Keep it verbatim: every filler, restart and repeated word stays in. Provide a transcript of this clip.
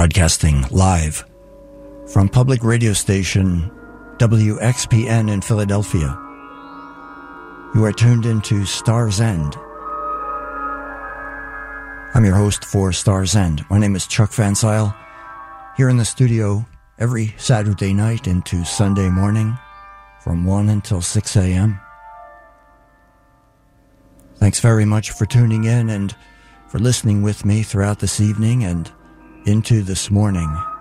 broadcasting live from public radio station W X P N in Philadelphia. You are tuned into Star's End. I'm your host for Star's End. My name is Chuck Van Sile, here in the studio every Saturday night into Sunday morning from one until six a.m. Thanks very much for tuning in and for listening with me throughout this evening and into this morning.